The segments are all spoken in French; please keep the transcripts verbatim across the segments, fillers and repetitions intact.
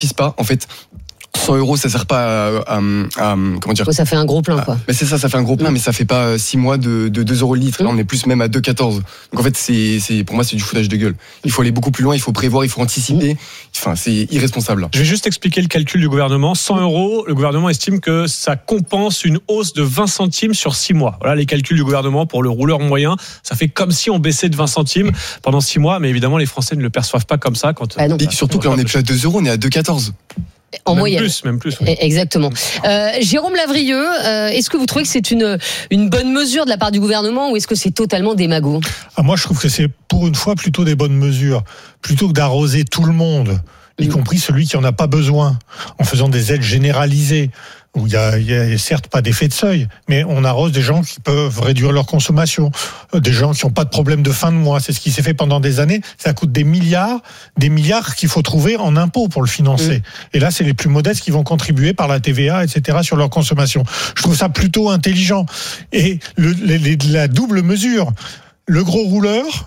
pas, en fait. cent euros, ça sert pas à, à, à comment dire. Ouais, ça fait un gros plein, quoi. Mais c'est ça, ça fait un gros plein, mmh. mais ça fait pas six mois de, de deux euros le litre. Là, on est plus même à deux quatorze. Donc en fait, c'est, c'est, pour moi, c'est du foutage de gueule. Il faut aller beaucoup plus loin, il faut prévoir, il faut anticiper. Enfin, c'est irresponsable. Je vais juste expliquer le calcul du gouvernement. cent euros, le gouvernement estime que ça compense une hausse de vingt centimes sur six mois. Voilà les calculs du gouvernement pour le rouleur moyen. Ça fait comme si on baissait de vingt centimes pendant six mois, mais évidemment, les Français ne le perçoivent pas comme ça. Quand, ah non. Et surtout que là, on n'est plus à deux euros, on est à deux quatorze. En même moyenne. Plus, même plus. Oui. Exactement. Euh, Jérôme Lavrieux, euh, est-ce que vous trouvez que c'est une, une bonne mesure de la part du gouvernement ou est-ce que c'est totalement démago ? Ah, moi, je trouve que c'est pour une fois plutôt des bonnes mesures. Plutôt que d'arroser tout le monde, y compris celui qui en a pas besoin, en faisant des aides généralisées, où il y a, il y a certes pas d'effet de seuil, mais on arrose des gens qui peuvent réduire leur consommation, des gens qui n'ont pas de problème de fin de mois. C'est ce qui s'est fait pendant des années. Ça coûte des milliards, des milliards qu'il faut trouver en impôts pour le financer. Mmh. Et là, c'est les plus modestes qui vont contribuer par la T V A, et cetera, sur leur consommation. Je trouve ça plutôt intelligent. Et le, les, les, la double mesure, le gros rouleur,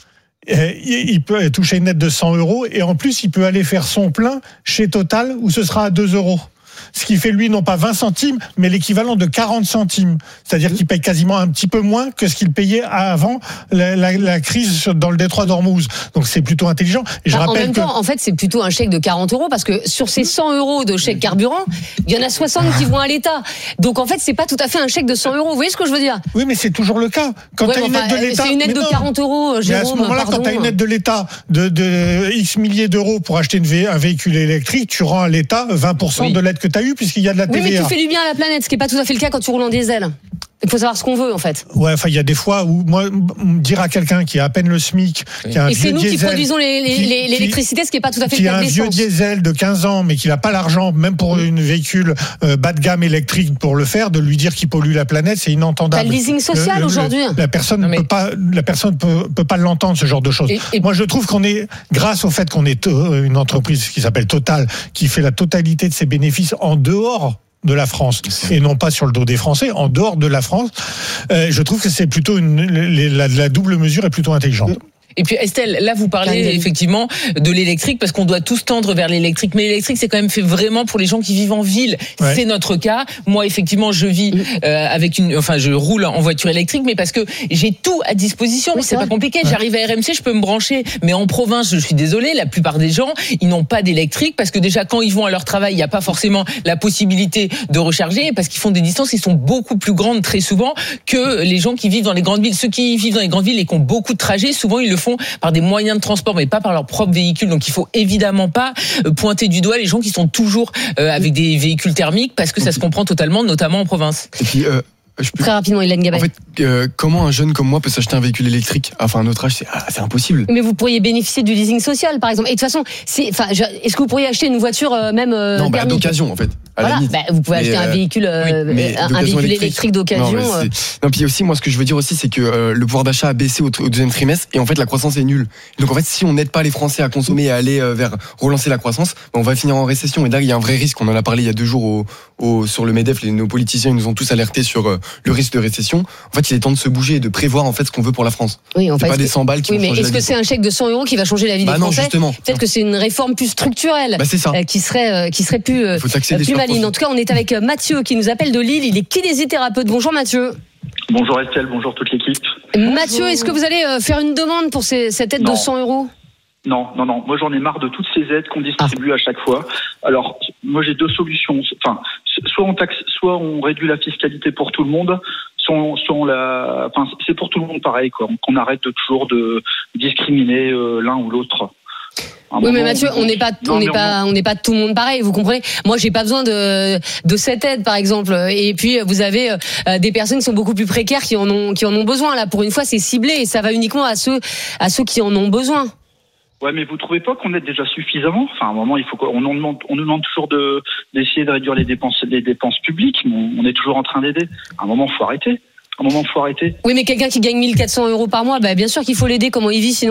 il peut toucher une aide de cent euros et en plus, il peut aller faire son plein chez Total où ce sera à deux euros. Ce qui fait, lui, non pas vingt centimes, mais l'équivalent de quarante centimes. C'est-à-dire qu'il paye quasiment un petit peu moins que ce qu'il payait avant la, la, la crise dans le détroit d'Ormuz. Donc, c'est plutôt intelligent. Et je bah, rappelle en même que... temps, en fait, c'est plutôt un chèque de quarante euros parce que sur ces cent euros de chèque carburant, il y en a soixante qui vont à l'État. Donc, en fait, c'est pas tout à fait un chèque de cent euros. Vous voyez ce que je veux dire ? Oui, mais c'est toujours le cas. Quand ouais, tu as une enfin, aide de l'État... C'est une aide de quarante euros, Jérôme. Mais à ce moment-là, pardon. quand tu as une aide de l'État de, de X milliers d'euros pour acheter une vé- un véhicule électrique, tu rends à l'État vingt pour cent oui. de l'aide que tu as eue puisqu'il y a de la T V A. Oui, mais tu fais du bien à la planète, ce qui n'est pas tout à fait le cas quand tu roules en diesel. Il faut savoir ce qu'on veut, en fait. Ouais, enfin, il y a des fois où, moi, dire à quelqu'un qui a à peine le SMIC, oui. qui a un et vieux c'est nous diesel, qui produisons les, les, qui, les, l'électricité, ce qui n'est pas tout à fait le cas de l'essence. Qui a un vieux diesel de quinze ans, mais qui n'a pas l'argent, même pour une véhicule euh, bas de gamme électrique pour le faire, de lui dire qu'il pollue la planète, c'est inentendable. T'as le leasing social le, le, aujourd'hui. La personne ne mais... peut pas, la personne peut, peut pas l'entendre, ce genre de choses. Et, et... Moi, je trouve qu'on est, grâce au fait qu'on est une entreprise qui s'appelle Total, qui fait la totalité de ses bénéfices en dehors de la France et non pas sur le dos des Français, en dehors de la France. Euh, je trouve que c'est plutôt une, la, la double mesure est plutôt intelligente. Et puis Estelle, là vous parlez effectivement de l'électrique parce qu'on doit tous tendre vers l'électrique, mais l'électrique c'est quand même fait vraiment pour les gens qui vivent en ville. Ouais. C'est notre cas. Moi effectivement je vis euh, avec une, enfin je roule en voiture électrique, mais parce que j'ai tout à disposition. Oui, c'est, c'est pas compliqué. Ouais. J'arrive à R M C, je peux me brancher. Mais en province, je suis désolée, la plupart des gens ils n'ont pas d'électrique parce que déjà quand ils vont à leur travail, il n'y a pas forcément la possibilité de recharger parce qu'ils font des distances qui sont beaucoup plus grandes très souvent que les gens qui vivent dans les grandes villes. Ceux qui vivent dans les grandes villes et qui ont beaucoup de trajets, souvent ils le font par des moyens de transport, mais pas par leur propre véhicule. Donc, il faut évidemment pas pointer du doigt les gens qui sont toujours euh, avec des véhicules thermiques, parce que ça se comprend totalement, notamment en province. Et puis, euh, je peux... Très rapidement, Hélène Gabet. En fait, euh, comment un jeune comme moi peut s'acheter un véhicule électrique ? Enfin, à notre âge, c'est, ah, c'est impossible. Mais vous pourriez bénéficier du leasing social, par exemple. Et de toute façon, c'est, enfin, est-ce que vous pourriez acheter une voiture euh, même euh, Non, bah, d'occasion, en fait. À voilà, la bah, vous pouvez mais acheter euh, un véhicule, euh, oui, un véhicule électrique, électrique d'occasion. Non, euh... non, puis aussi, moi, ce que je veux dire aussi, c'est que euh, le pouvoir d'achat a baissé au, au deuxième trimestre, et en fait, la croissance est nulle. Donc, en fait, si on n'aide pas les Français à consommer et à aller euh, vers relancer la croissance, bah, on va finir en récession. Et là, il y a un vrai risque. On en a parlé il y a deux jours au, au, sur le MEDEF. Les, nos politiciens ils nous ont tous alertés sur euh, le risque de récession. En fait, il est temps de se bouger et de prévoir en fait ce qu'on veut pour la France. Oui, en c'est fait, pas des cent balles qui oui, vont mais changer est-ce la que vie. c'est un chèque de cent euros qui va changer la vie bah des non, Français ? Justement. Peut-être que c'est une réforme plus structurelle, bah c'est ça. Euh, qui serait, euh, qui serait plus, euh, plus maligne. En tout cas, on est avec Mathieu qui nous appelle de Lille. Il est kinésithérapeute. Bonjour Mathieu. Bonjour Estelle, bonjour toute l'équipe. Mathieu, bonjour. Est-ce que vous allez faire une demande pour ces, cette aide non. de cent euros ? Non, non, non. Moi, j'en ai marre de toutes ces aides qu'on distribue ah. à chaque fois. Alors, moi, j'ai deux solutions. Enfin, soit on taxe, soit on réduit la fiscalité pour tout le monde, soit on, soit on la. Enfin, c'est pour tout le monde pareil, quoi. Qu'on arrête de toujours de discriminer euh, l'un ou l'autre. Un oui, mais Mathieu, on n'est pas, on n'est pas, on n'est pas tout le monde pareil. Vous comprenez ? Moi, j'ai pas besoin de de cette aide, par exemple. Et puis, vous avez euh, des personnes qui sont beaucoup plus précaires qui en ont, qui en ont besoin. Là, pour une fois, c'est ciblé et ça va uniquement à ceux, à ceux qui en ont besoin. Ouais, mais vous trouvez pas qu'on aide déjà suffisamment ? Enfin, à un moment, il faut qu'on on demande, on nous demande toujours de d'essayer de réduire les dépenses, les dépenses publiques. Mais on, on est toujours en train d'aider. À un moment, faut arrêter. À un moment, faut arrêter. Oui, mais quelqu'un qui gagne mille quatre cents euros par mois, bah bien sûr qu'il faut l'aider. Comment il vit sinon ?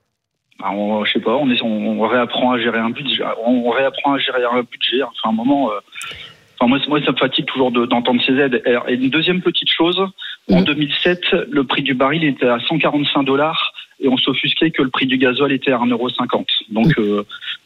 Bah, on, je sais pas, on, est, on, on réapprend à gérer un budget, on, on réapprend à gérer un budget. Enfin, un moment, euh, enfin moi, moi, ça me fatigue toujours de, d'entendre ces aides. Et une deuxième petite chose, mmh. en deux mille sept, le prix du baril était à cent quarante-cinq dollars et on s'offusquait que le prix du gasoil était à un euro cinquante. Donc, mmh. euh,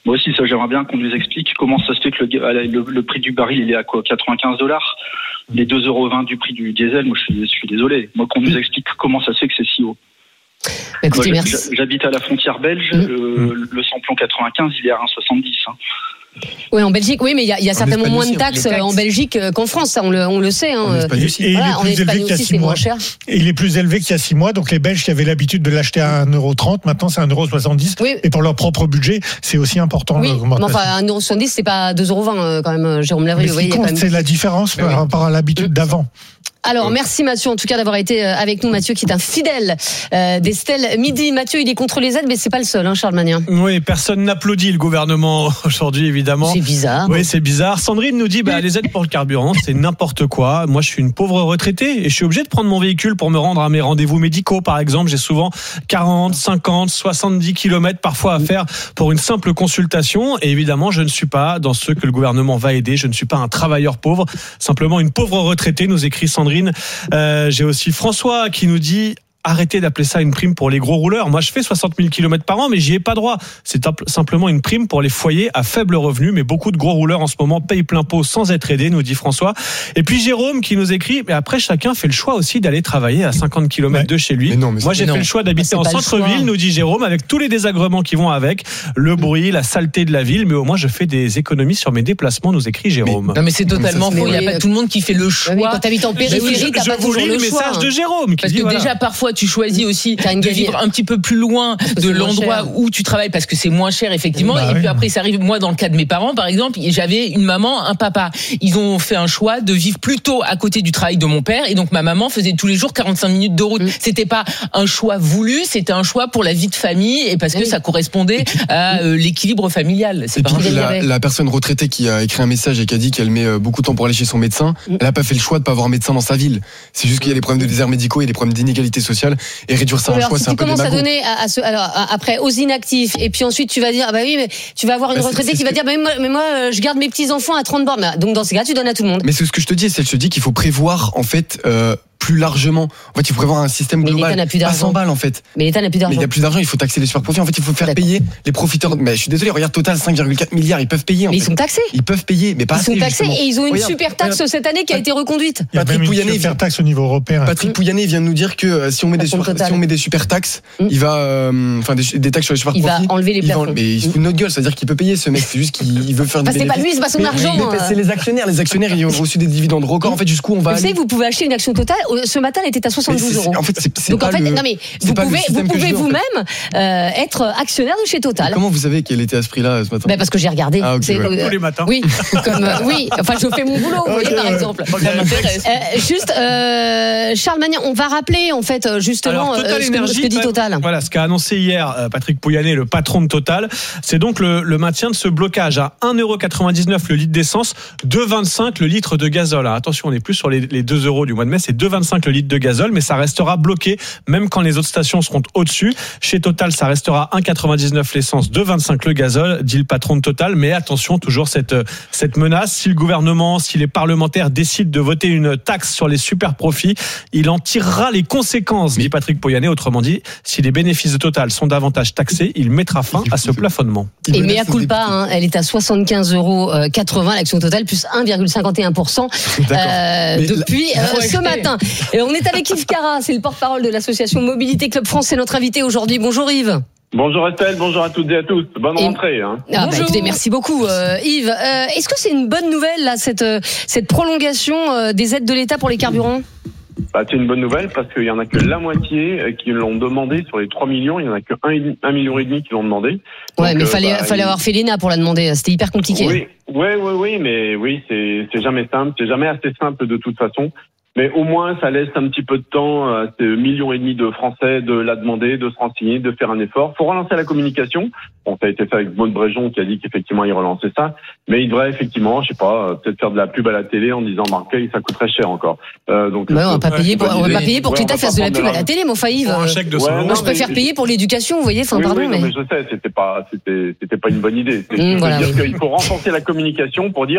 Moi aussi, ça, j'aimerais bien qu'on nous explique comment ça se fait que le, le, le prix du baril, il est à quoi, quatre-vingt-quinze dollars. Les deux euros vingt du prix du diesel, moi, je suis, je suis désolé. Moi, qu'on nous explique comment ça se fait que c'est si haut. Écoutez, moi, merci. J'habite à la frontière belge. Mmh. Le, le samplon quatre-vingt-quinze, il est à un virgule soixante-dix. Hein. Oui, en Belgique, oui, mais il y a, y a certainement moins de taxes, taxes en Belgique qu'en France, ça, on le, on le sait. Hein. En Espagne aussi. Et voilà, il est plus élevé qu'il y a six mois. Et il est plus élevé qu'il y a six mois, donc les Belges qui avaient l'habitude de l'acheter à un euro trente, maintenant c'est un euro soixante-dix. Oui. Et pour leur propre budget, c'est aussi important. Oui, mais enfin, un euro soixante-dix, c'est pas deux euros vingt quand même, Jérôme Lavry. Ce qui compte, c'est la différence par rapport à l'habitude d'avant. Alors, merci Mathieu, en tout cas, d'avoir été avec nous. Mathieu, qui est un fidèle euh, d'Estelle Midi. Mathieu, il est contre les aides, mais c'est pas le seul, hein, Charles Magnien. Oui, personne n'applaudit le gouvernement aujourd'hui, évidemment. C'est bizarre. Oui, c'est bizarre. Sandrine nous dit, bah, les aides pour le carburant, c'est n'importe quoi. Moi, je suis une pauvre retraitée et je suis obligé de prendre mon véhicule pour me rendre à mes rendez-vous médicaux, par exemple. J'ai souvent quarante, cinquante, soixante-dix kilomètres parfois à faire pour une simple consultation. Et évidemment, je ne suis pas dans ceux que le gouvernement va aider. Je ne suis pas un travailleur pauvre, simplement une pauvre retraitée, nous écrit Sandrine. Euh, j'ai aussi François qui nous dit arrêtez d'appeler ça une prime pour les gros rouleurs. Moi, je fais soixante mille kilomètres par an, mais j'y ai pas droit. C'est simplement une prime pour les foyers à faible revenu. Mais beaucoup de gros rouleurs en ce moment payent plein pot sans être aidés, nous dit François. Et puis Jérôme qui nous écrit, mais après, chacun fait le choix aussi d'aller travailler à cinquante kilomètres ouais. de chez lui. Mais non, mais Moi, j'ai non. fait le choix d'habiter en centre-ville, nous dit Jérôme, avec tous les désagréments qui vont avec, le bruit, la saleté de la ville. Mais au moins, je fais des économies sur mes déplacements, nous écrit Jérôme. Mais, non, mais c'est totalement faux. Il n'y a pas tout le monde qui fait le choix. Oui, quand t'habites en périphérie, t'as pas toujours le choix. Je vous lis le message de Jérôme. Parce que déjà, parfois, tu choisis aussi de vivre un petit peu plus loin de l'endroit où tu travailles parce que c'est moins cher effectivement bah et oui. puis après ça arrive, moi dans le cas de mes parents par exemple, j'avais une maman, un papa, ils ont fait un choix de vivre plutôt à côté du travail de mon père et donc ma maman faisait tous les jours quarante-cinq minutes de route. Mmh. C'était pas un choix voulu, c'était un choix pour la vie de famille et parce que oui. ça correspondait à euh, l'équilibre familial. C'est et pas puis, la, la personne retraitée qui a écrit un message et qui a dit qu'elle met beaucoup de temps pour aller chez son médecin, mmh. elle a pas fait le choix de pas avoir un médecin dans sa ville. C'est juste qu'il y a des problèmes de déserts médicaux et des problèmes d'inégalité sociale et réduire ça en choix, si c'est un peu à donner à, à ce, alors après aux inactifs et puis ensuite tu vas dire ah bah oui mais tu vas avoir une bah retraitée qui va dire bah, mais moi, mais moi euh, je garde mes petits enfants à trente bornes. Donc dans ces cas tu donnes à tout le monde. Mais c'est ce que je te dis, c'est que je te dis qu'il faut prévoir en fait euh, plus largement. En fait, il faut prévoir un système mais global. L'État n'a plus d'argent. Pas cent balles en fait. Mais l'État n'a plus d'argent. Mais il y a plus d'argent, il faut taxer les super profits. En fait, il faut faire D'accord. payer les profiteurs. Mais je suis désolé, regarde Total cinq virgule quatre milliards, ils peuvent payer. En mais fait. ils sont taxés. Ils peuvent payer, mais pas assez. Ils sont taxés justement. et ils ont une regarde, super taxe regarde. cette année qui a été reconduite. Il y a Patrick même une Pouyanné super taxe au niveau européen. Patrick Pouyanné vient de nous dire que euh, si on met des super, si on met des super taxes, mmh. il va euh, enfin des, des taxes sur les super il profits. Il va enlever les plafonds. Mais il se fout de notre gueule, c'est-à-dire qu'il peut payer ce mec, c'est juste qu'il veut faire des bénéfices. C'est pas lui, c'est pas son argent. C'est les actionnaires, les actionnaires ils ont reçu des dividendes records. En fait, jusqu'où on va. Vous savez, vous pouvez acheter une action Total. Ce matin, elle était à soixante-douze euros. En fait, c'est, c'est donc en fait, le, non mais vous pouvez, vous pouvez vous-même en fait. euh, être actionnaire de chez Total. Mais comment vous savez qu'elle était à ce prix-là ce matin? Ben parce que j'ai regardé. Ah, okay, c'est, ouais. euh, Tous les matins. Oui, comme euh, oui. Enfin, je fais mon boulot, vous voyez, okay, par ouais. exemple. Ça m'intéresse. Euh, juste, euh, Charles Magnien, on va rappeler en fait justement Alors, euh, ce, que, ce que dit Total. Voilà, ce qu'a annoncé hier Patrick Pouyanné, le patron de Total, c'est donc le, le maintien de ce blocage à un euro quatre-vingt-dix-neuf le litre d'essence, deux euros vingt-cinq le litre de gazole. Alors, attention, on n'est plus sur les, les deux euros du mois de mai, c'est deux euros vingt-cinq le litre de gazole, mais ça restera bloqué même quand les autres stations seront au-dessus. Chez Total, ça restera un euro quatre-vingt-dix-neuf l'essence, deux euros vingt-cinq le gazole, dit le patron de Total. Mais attention, toujours cette, cette menace. Si le gouvernement, si les parlementaires décident de voter une taxe sur les super profits, il en tirera les conséquences, dit Patrick Pouyanné. Autrement dit, si les bénéfices de Total sont davantage taxés, il mettra fin à ce plafonnement. Et mea culpa, hein, elle est à soixante-quinze euros quatre-vingts, l'action Total, plus un virgule cinquante et un pour cent euh, depuis euh, ce matin. Et on est avec Yves Cara, c'est le porte-parole de l'association Mobilité Club France, c'est notre invité aujourd'hui. Bonjour Yves. Bonjour Estelle, bonjour à toutes et à tous. Bonne et... rentrée. Hein. Ah bah écoutez, merci beaucoup euh, Yves. Euh, est-ce que c'est une bonne nouvelle là, cette, cette prolongation euh, des aides de l'État pour les carburants? Bah, c'est une bonne nouvelle parce qu'il y en a que la moitié qui l'ont demandé sur les trois millions. Il y en a que un million et demi qui l'ont demandé. Ouais, donc, mais euh, fallait bah, fallait il... avoir fait l'E N A pour la demander. C'était hyper compliqué. Oui, oui, oui, oui, mais oui, c'est c'est jamais simple. C'est jamais assez simple de toute façon. Mais au moins, ça laisse un petit peu de temps à ces millions et demi de Français de la demander, de se renseigner, de faire un effort. Faut relancer la communication. Bon, ça a été fait avec Maud Bréjon qui a dit qu'effectivement il relançait ça. Mais il devrait effectivement, je sais pas, peut-être faire de la pub à la télé en disant marqué, ça coûterait cher encore. Euh, donc. Bah, on va pas payer pour, on va pas payer pour que l'État fasse de la pub à la télé, mon Yves. Un chèque de ouais, moi, je préfère mais... payer pour l'éducation, vous voyez. Enfin, oui, pardon, oui, mais. Non, mais je sais, c'était pas, c'était, c'était pas une bonne idée. C'est mmh, voilà, dire oui. qu'il faut renforcer la communication pour dire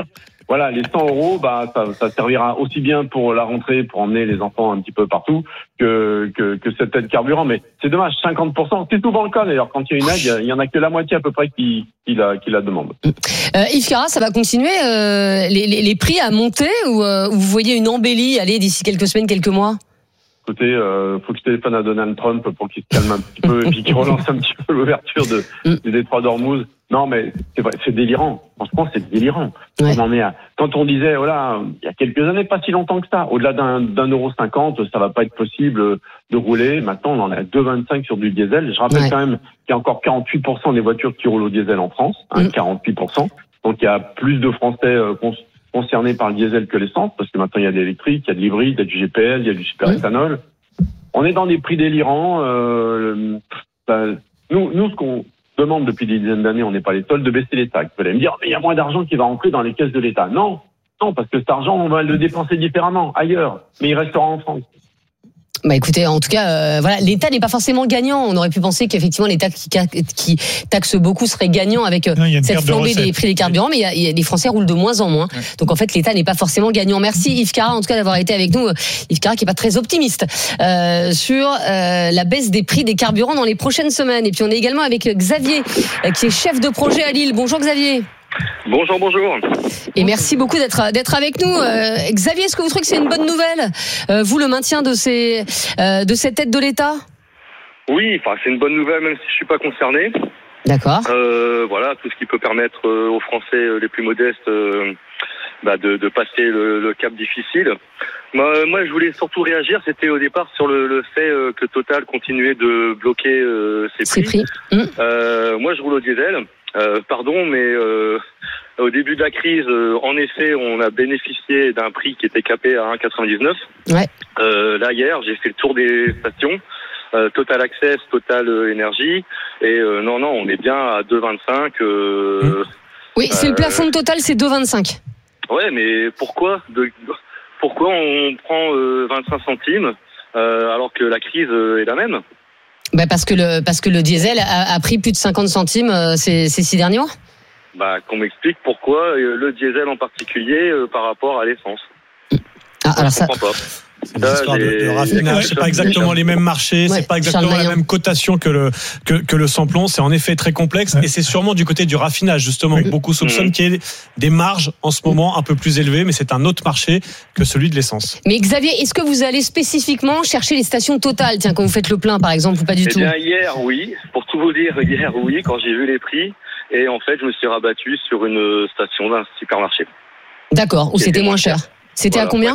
voilà, les cent euros, bah, ça, ça servira aussi bien pour la rentrée, pour emmener les enfants un petit peu partout, que, que, que cette aide carburant. Mais c'est dommage, cinquante pour cent, c'est souvent le cas d'ailleurs. Quand il y a une aide, il y en a que la moitié à peu près qui, qui, la, qui la demande. Euh, Yves Cara, ça va continuer euh, les, les, les prix à monter ou, euh, ou vous voyez une embellie aller d'ici quelques semaines, quelques mois? Écoutez, euh, faut que je téléphone à Donald Trump pour qu'il se calme un petit peu et puis qu'il relance un petit peu l'ouverture de, du détroit d'Ormuz. Non, mais c'est vrai, c'est délirant. Franchement, c'est délirant. Ouais. On en est à, quand on disait, voilà, il y a quelques années, pas si longtemps que ça, au-delà d'un, d'un euro cinquante, ça va pas être possible de rouler. Maintenant, on en est à deux virgule vingt-cinq sur du diesel. Je rappelle ouais. quand même qu'il y a encore quarante-huit pour cent des voitures qui roulent au diesel en France, hein, mm. quarante-huit pour cent. Donc, il y a plus de Français euh, cons- concernés par le diesel que l'essence, parce que maintenant, il y a de l'électrique, il y a de l'hybride, il y a du G P L, il y a du superéthanol. Mm. On est dans des prix délirants. Euh, bah, nous, nous, ce qu'on demande depuis des dizaines d'années, on n'est pas les seuls, de baisser les taxes. Vous allez me dire, mais il y a moins d'argent qui va rentrer dans les caisses de l'État. Non, non, parce que cet argent, on va le dépenser différemment, ailleurs. Mais il restera en France. Bah écoutez, en tout cas, euh, voilà, l'État n'est pas forcément gagnant. On aurait pu penser qu'effectivement l'État qui, qui taxe beaucoup serait gagnant avec non, cette flambée des prix des carburants, mais il y a, il y a, les Français roulent de moins en moins. Ouais. Donc en fait, l'État n'est pas forcément gagnant. Merci Yves Cara, en tout cas d'avoir été avec nous. Yves Cara qui est pas très optimiste euh, sur euh, la baisse des prix des carburants dans les prochaines semaines. Et puis on est également avec Xavier, euh, qui est chef de projet à Lille. Bonjour Xavier. Bonjour, bonjour. Et merci beaucoup d'être d'être avec nous. Euh, Xavier, est-ce que vous trouvez que c'est une bonne nouvelle, euh, vous, le maintien de ces euh, de cette aide de l'État? Oui, enfin c'est une bonne nouvelle, même si je suis pas concerné. D'accord. Euh, voilà, tout ce qui peut permettre euh, aux Français euh, les plus modestes euh, bah, de, de passer le, le cap difficile. Moi, moi, je voulais surtout réagir. C'était au départ sur le, le fait euh, que Total continuait de bloquer euh, ses prix. Ses prix. Mmh. Euh, moi, je roule au diesel. Euh, pardon, mais euh, au début de la crise, euh, en effet, on a bénéficié d'un prix qui était capé à un virgule quatre-vingt-dix-neuf. Ouais. Euh, là, hier, j'ai fait le tour des stations, euh, Total Access, Total euh, Énergie, et euh, non, non, on est bien à deux virgule vingt-cinq. Euh, oui, c'est euh, le plafond de Total, c'est deux virgule vingt-cinq. Ouais, mais pourquoi de, pourquoi on prend euh, vingt-cinq centimes euh, alors que la crise euh, est la même? Bah parce que le parce que le diesel a, a pris plus de cinquante centimes euh, ces, ces six derniers mois. Bah qu'on m'explique pourquoi euh, le diesel en particulier euh, par rapport à l'essence. Ah, alors je ça. comprends pas. C'est l'histoire de, de raffinage. C'est pas exactement les mêmes marchés, ouais, c'est pas exactement la même cotation que le que, que le samplon. C'est en effet très complexe, ouais. Et c'est sûrement du côté du raffinage justement. Oui. Beaucoup soupçonnent mmh. qu'il y ait des marges en ce moment un peu plus élevées, mais c'est un autre marché que celui de l'essence. Mais Xavier, est-ce que vous allez spécifiquement chercher les stations Total, tiens, quand vous faites le plein par exemple, ou pas du eh tout? Bien, hier, oui. Pour tout vous dire, hier, oui, quand j'ai vu les prix, et en fait, je me suis rabattu sur une station d'un supermarché. D'accord. Où c'était moins cher. C'était voilà, à combien? Ouais.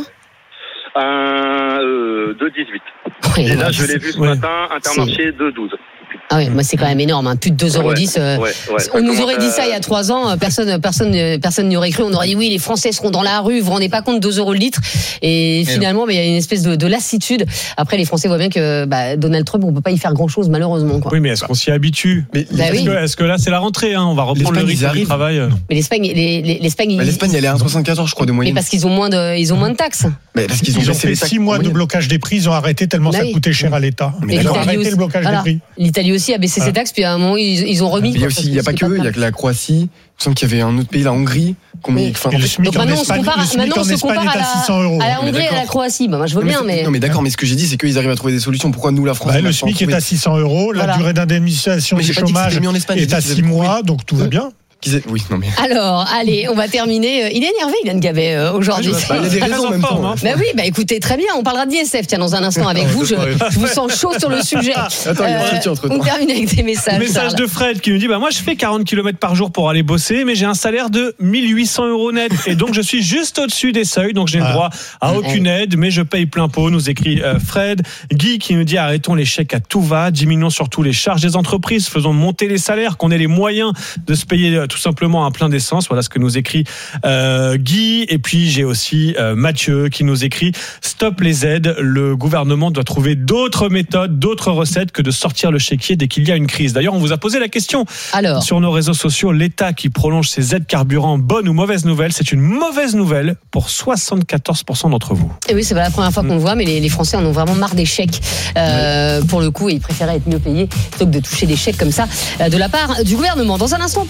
Un euh, deux virgule dix-huit. Oui, et là, je l'ai vu ce ouais. matin, Intermarché deux virgule douze. Ah oui, moi c'est quand même énorme, hein. Plus de deux euros dix. Ouais, ouais, ouais, on nous aurait dit ça il y a trois ans, personne, personne, personne n'y aurait cru. On aurait dit oui, les Français seront dans la rue, vous vous rendez pas compte, deux euros le litre. Et finalement, mais il y a une espèce de, de lassitude. Après, les Français voient bien que bah, Donald Trump, on peut pas y faire grand chose malheureusement. Quoi. Oui, mais est-ce qu'on s'y habitue? Mais bah est-ce, oui. que, est-ce que là c'est la rentrée, hein, on va reprendre le rythme du travail. Mais l'Espagne, les, les, l'Espagne, bah, l'Espagne, elle est à un virgule soixante-quatorze, je crois, de moyenne. Mais parce qu'ils ont moins de, ils ont moins de taxes. Mais parce qu'ils ont, ils ont fait six mois de blocage des prix, ils ont arrêté tellement bah ça oui. coûtait cher à l'État. Mais ils ont arrêté aussi, le blocage voilà. des prix. L'Italie aussi a baissé ses taxes, puis à un moment ils, ils ont remis. Il y a aussi, il y a pas que eux, il y a que la Croatie. Il me semble qu'il y avait un autre pays, la Hongrie. Oui. Enfin, donc maintenant on se compare, maintenant on se compare à la, à la Hongrie et à la Croatie. Bah, moi je veux non, bien, mais, mais non mais d'accord, mais ce que j'ai dit c'est qu'ils arrivent à trouver des solutions. Pourquoi nous la France? Bah, le SMIC est à six cents euros, la durée d'indemnisation du chômage est à six mois, donc tout va bien. Oui, non mais. Alors, allez, on va terminer. Il est énervé, Yann Gabet, euh, aujourd'hui. Ah, il a des raisons en même temps. Hein. Bah oui, bah écoutez, très bien. On parlera de l'I S F, tiens, dans un instant avec vous. Je, je vous sens chaud sur le sujet. Attends, il y a un souci entre temps. On termine avec des messages. Message de Fred qui nous dit bah moi je fais quarante kilomètres par jour pour aller bosser, mais j'ai un salaire de mille huit cents euros net et donc je suis juste au-dessus des seuils, donc j'ai le droit à aucune aide, mais je paye plein pot. Nous écrit euh, Fred. Guy qui nous dit arrêtons les chèques à tout va, diminuons surtout les charges des entreprises, faisons monter les salaires, qu'on ait les moyens de se payer euh, tout simplement un plein d'essence. Voilà ce que nous écrit euh, Guy. Et puis j'ai aussi euh, Mathieu qui nous écrit stop les aides, le gouvernement doit trouver d'autres méthodes, d'autres recettes que de sortir le chéquier dès qu'il y a une crise. D'ailleurs, on vous a posé la question Alors. sur nos réseaux sociaux, l'État qui prolonge ses aides carburant, bonne ou mauvaise nouvelle? C'est une mauvaise nouvelle pour soixante-quatorze pour cent d'entre vous. Et oui, c'est pas la première fois qu'on le voit, mais les, les Français en ont vraiment marre des chèques. Euh, oui. Pour le coup, ils préféraient être mieux payés plutôt que de toucher des chèques comme ça euh, de la part du gouvernement. Dans un instant, on parle de l'idée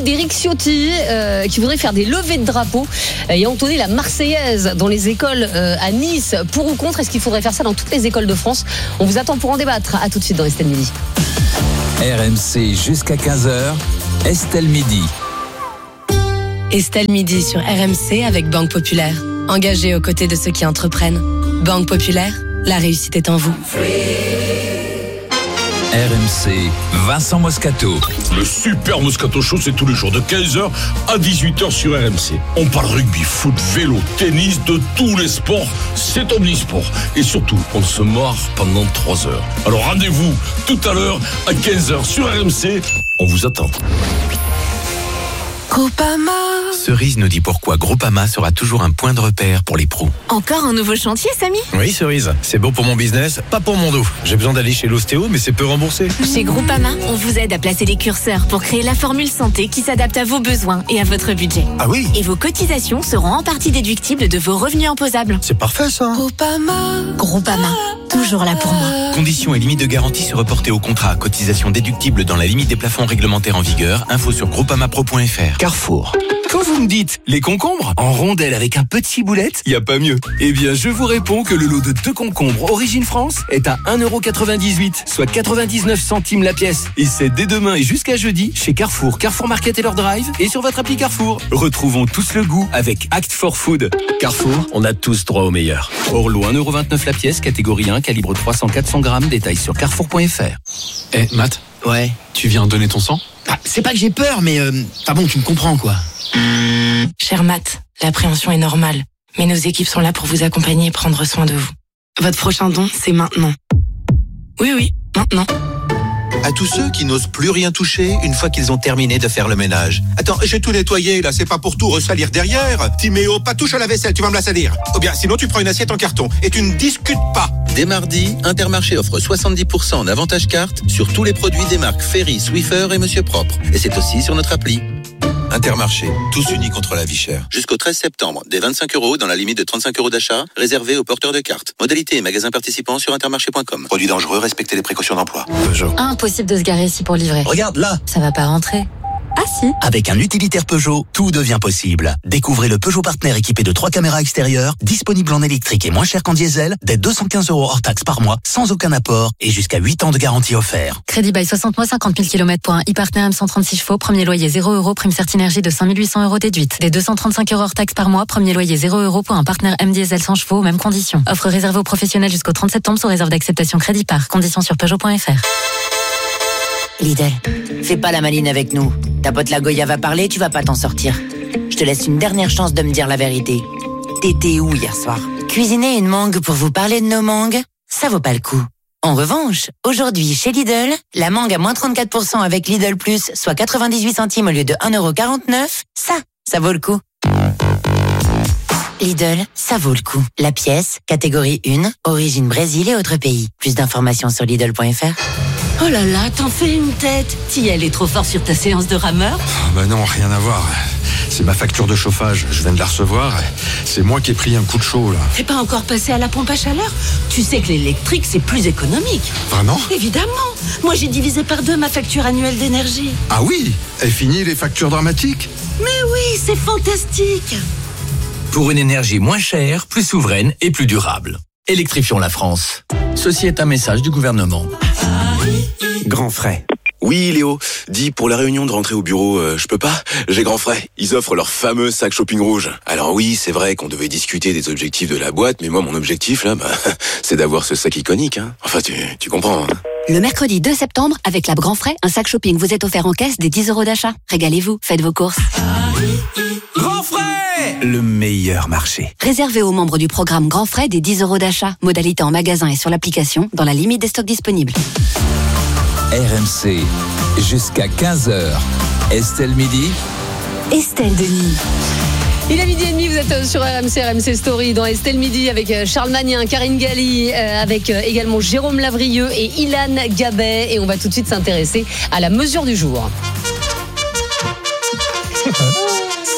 parler d'Éric Ciotti euh, qui voudrait faire des levées de drapeaux et entonner la Marseillaise dans les écoles euh, à Nice. Pour ou contre, est-ce qu'il faudrait faire ça dans toutes les écoles de France? On vous attend pour en débattre. À tout de suite dans Estelle Midi. R M C jusqu'à quinze heures, Estelle Midi. Estelle Midi sur R M C avec Banque Populaire. Engagée aux côtés de ceux qui entreprennent. Banque Populaire, la réussite est en vous. R M C, Vincent Moscato. Le super Moscato Show, c'est tous les jours de quinze heures à dix-huit heures sur R M C. On parle rugby, foot, vélo, tennis, de tous les sports. C'est omnisport. Et surtout, on se marre pendant trois heures. Alors rendez-vous tout à l'heure à quinze heures sur R M C. On vous attend. Groupama. Cerise nous dit pourquoi Groupama sera toujours un point de repère pour les pros. Encore un nouveau chantier, Samy? Oui, Cerise, c'est bon pour mon business, pas pour mon dos. J'ai besoin d'aller chez l'ostéo, mais c'est peu remboursé. Chez Groupama, on vous aide à placer les curseurs pour créer la formule santé qui s'adapte à vos besoins et à votre budget. Ah oui? Et vos cotisations seront en partie déductibles de vos revenus imposables. C'est parfait ça. Groupama. Groupama, toujours là pour moi. Conditions et limites de garantie se reporter au contrat. Cotisation déductible dans la limite des plafonds réglementaires en vigueur. Info sur groupamapro point f r. Carrefour. Quand vous me dites les concombres en rondelles avec un petit ciboulette, y a pas mieux. Eh bien, je vous réponds que le lot de deux concombres Origine France est à un euro quatre-vingt-dix-huit, soit quatre-vingt-dix-neuf centimes la pièce. Et c'est dès demain et jusqu'à jeudi chez Carrefour, Carrefour Market et leur drive et sur votre appli Carrefour. Retrouvons tous le goût avec Act for Food. Carrefour, on a tous droit au meilleur. Orlo un euro vingt-neuf la pièce, catégorie un, calibre trois cents à quatre cents grammes, détails sur carrefour point f r. Eh, hey, Matt. Ouais. Tu viens donner ton sang? Ah, c'est pas que j'ai peur, mais euh, enfin bon, tu me comprends quoi. Cher Matt, l'appréhension est normale, mais nos équipes sont là pour vous accompagner et prendre soin de vous. Votre prochain don, c'est maintenant. Oui, oui, maintenant. À tous ceux qui n'osent plus rien toucher une fois qu'ils ont terminé de faire le ménage. Attends, j'ai tout nettoyé là, c'est pas pour tout ressalir derrière. Timéo, pas touche à la vaisselle, tu vas me la salir. Ou bien sinon tu prends une assiette en carton et tu ne discutes pas. Dès mardi, Intermarché offre soixante-dix pour cent en avantage carte sur tous les produits des marques Ferry, Swiffer et Monsieur Propre. Et c'est aussi sur notre appli. Intermarché, tous unis contre la vie chère. Jusqu'au treize septembre, des vingt-cinq euros dans la limite de trente-cinq euros d'achat, réservés aux porteurs de cartes. Modalité et magasins participants sur intermarché point com. Produits dangereux, respectez les précautions d'emploi. Peugeot. Impossible de se garer ici pour livrer. Regarde là. Ça va pas rentrer. Ah si. Avec un utilitaire Peugeot, tout devient possible. Découvrez le Peugeot Partner équipé de trois caméras extérieures, disponible en électrique et moins cher qu'en diesel, dès deux cent quinze euros hors taxe par mois, sans aucun apport et jusqu'à huit ans de garantie offert. Crédit by soixante mois, cinquante mille kilomètres pour un e-partner M cent trente-six chevaux, premier loyer zéro euros, prime Certinergie de cinq mille huit cents euros déduite. Des deux cent trente-cinq euros hors taxe par mois, premier loyer zéro euros pour un partenaire M diesel cent chevaux, mêmes conditions. Offre réservée aux professionnels jusqu'au trente septembre sous réserve d'acceptation crédit par. Conditions sur peugeot point f r. Lidl, fais pas la maline avec nous. Ta pote la Goya va parler, tu vas pas t'en sortir. Je te laisse une dernière chance de me dire la vérité. T'étais où hier soir? Cuisiner une mangue pour vous parler de nos mangues, ça vaut pas le coup. En revanche, aujourd'hui chez Lidl, la mangue à moins trente-quatre pour cent avec Lidl Plus, soit quatre-vingt-dix-huit centimes au lieu de un euro quarante-neuf, ça, ça vaut le coup. Lidl, ça vaut le coup. La pièce, catégorie un, origine Brésil et autres pays. Plus d'informations sur Lidl point f r. Oh là là, t'en fais une tête. T'y allais trop fort sur ta séance de rameur? Oh bah non, rien à voir. C'est ma facture de chauffage, je viens de la recevoir. C'est moi qui ai pris un coup de chaud là. T'es pas encore passé à la pompe à chaleur? Tu sais que l'électrique c'est plus économique. Vraiment? Évidemment. Moi j'ai divisé par deux ma facture annuelle d'énergie. Ah oui? Et fini les factures dramatiques? Mais oui, c'est fantastique. Pour une énergie moins chère, plus souveraine et plus durable. Électrifions la France. Ceci est un message du gouvernement. Grand frais. Oui, Léo. Dis, pour la réunion de rentrée au bureau, euh, je peux pas? J'ai grand frais. Ils offrent leur fameux sac shopping rouge. Alors oui, c'est vrai qu'on devait discuter des objectifs de la boîte, mais moi, mon objectif, là, bah, c'est d'avoir ce sac iconique, hein. Enfin, tu, tu comprends, hein. Le mercredi deux septembre, avec la Grand Frais, un sac shopping vous est offert en caisse des dix euros d'achat. Régalez-vous, faites vos courses. Grand Frais! Le meilleur marché. Réservé aux membres du programme Grand Frais des dix euros d'achat. Modalité en magasin et sur l'application, dans la limite des stocks disponibles. R M C, jusqu'à quinze heures. Estelle Midi. Estelle Denis. Il est midi et demi, vous êtes sur R M C, R M C Story dans Estelle Midi avec Charles Magnin, Karine Galli, euh, avec euh, également Jérôme Lavrieux et Ilan Gabet. Et on va tout de suite s'intéresser à la mesure du jour.